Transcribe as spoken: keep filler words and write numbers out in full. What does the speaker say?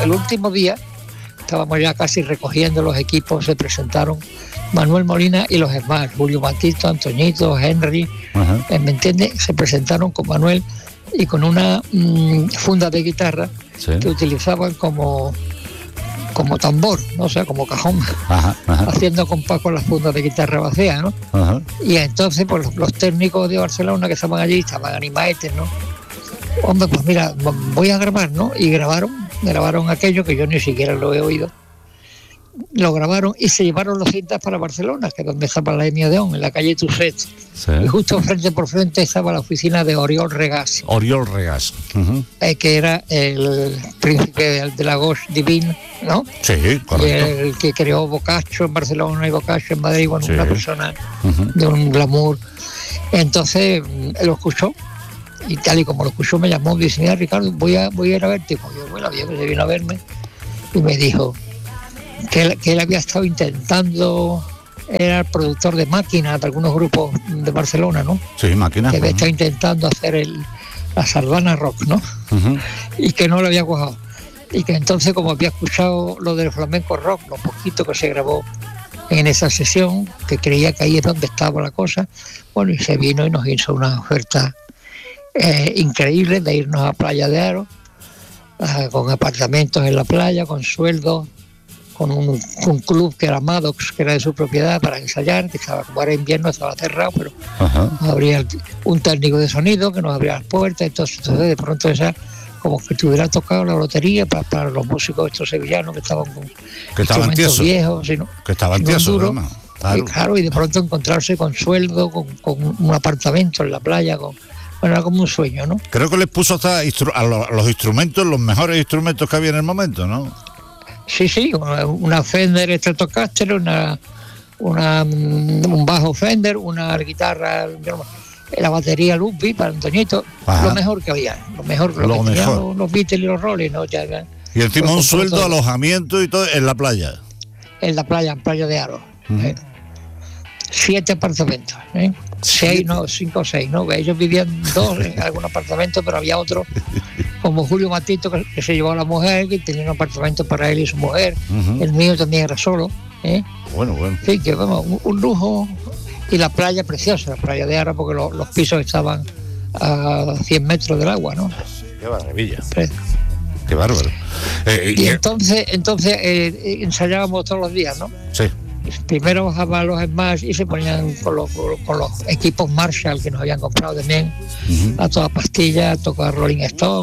al último día, estábamos ya casi recogiendo los equipos, se presentaron Manuel Molina y los demás, Julio Matito, Antoñito, Henry, uh-huh. ¿me entiendes? Se presentaron con Manuel y con una mmm, funda de guitarra sí. que utilizaban como, como tambor, ¿no? O sea, como cajón, ajá, ajá. haciendo compás con las fundas de guitarra vacía, ¿no? Ajá. Y entonces, pues los, los técnicos de Barcelona que estaban allí, estaban animados, ¿no? Hombre, pues mira, voy a grabar, ¿no? Y grabaron, grabaron aquello que yo ni siquiera lo he oído. Lo grabaron y se llevaron los cintas para Barcelona, que es donde estaba la Emi Odeón, en la calle Tusset. Sí. Y justo frente por frente estaba la oficina de Oriol Regàs. Oriol Regàs. Uh-huh. Eh, que era el príncipe de, de la gauche divine, ¿no? Sí, correcto. El que creó Boccaccio en Barcelona y Boccaccio en Madrid, bueno, sí. una persona uh-huh. de un glamour. Entonces lo escuchó, y tal y como lo escuchó me llamó y dice, mira Ricardo, voy a, voy a ir a verte. Pues yo, bueno, bien, se vino a verme y me dijo que él, que él había estado intentando, era el productor de máquinas de algunos grupos de Barcelona, ¿no? Sí, máquinas. Que había uh-huh. estado intentando hacer el, la sardana rock, ¿no? Uh-huh. Y que no lo había cuajado. Y que entonces, como había escuchado lo del flamenco rock, lo poquito que se grabó en esa sesión, que creía que ahí es donde estaba la cosa, bueno, y se vino y nos hizo una oferta eh, increíble de irnos a Playa de Aro, eh, con apartamentos en la playa, con sueldos, con un, un club que era Maddox, que era de su propiedad, para ensayar, que estaba, como era invierno, estaba cerrado, pero uh-huh. nos abría un técnico de sonido que nos abría las puertas, entonces, entonces de pronto esa, como que tuviera tocado la lotería para, para los músicos estos sevillanos que estaban con que estaban tiesos, viejos, sino, que estaban tiesos, claro. Y, claro, y de pronto encontrarse con sueldo, con, con un apartamento en la playa, con bueno, era como un sueño, ¿no? Creo que les puso hasta instru- a los, los instrumentos, los mejores instrumentos que había en el momento, ¿no? Sí, sí, una, una Fender Stratocaster, una, una, un bajo Fender, una guitarra, la batería Ludwig para Antoñito, ajá. lo mejor que había, lo mejor, lo, lo que mejor. Los, los Beatles y los Rolling, ¿no? Ya, ya, y encima un sueldo, todo. Alojamiento y todo en la playa. En la playa, en Playa de Aro. Uh-huh. ¿eh? Siete apartamentos, ¿eh? Seis, no, cinco o seis, ¿no? Ellos vivían dos en algún apartamento, pero había otro, como Julio Matito, que, que se llevó a la mujer, que tenía un apartamento para él y su mujer. Uh-huh. El mío también era solo, ¿eh? Bueno, bueno. Sí, que vamos, un, un lujo. Y la playa preciosa, la playa de Ara, porque lo, los pisos estaban a cien metros del agua, ¿no? Qué maravilla. Sí. Qué bárbaro. Eh, y, y entonces, entonces eh, ensayábamos todos los días, ¿no? Sí. Primero bajaban los Smash y se ponían con los, con los equipos Marshall que nos habían comprado también, uh-huh. a toda pastilla, a tocar Rolling Stone.